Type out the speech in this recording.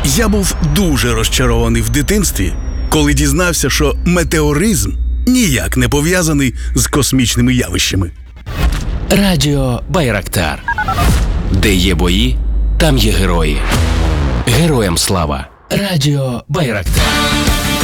Я був дуже розчарований в дитинстві, коли дізнався, що метеоризм ніяк не пов'язаний з космічними явищами. Радіо Байрактар. Де є бої, там є герої. Героям слава. Радіо Байрактар.